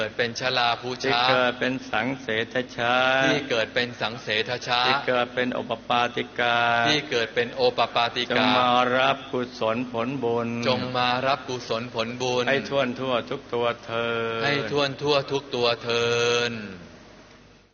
เกิดเป็นชลาภูชาที่เกิดเป็นสังเสทชาที่เกิดเป็นสังเสทชาที่เกิดเป็นโอปปาติกาที่เกิดเป็นโอปปาติกาจงมารับกุศลผลบุญจงมารับกุศลผลบุญให้ทั่วทุกตัวเธอให้ทั่วทุกตัวเธอ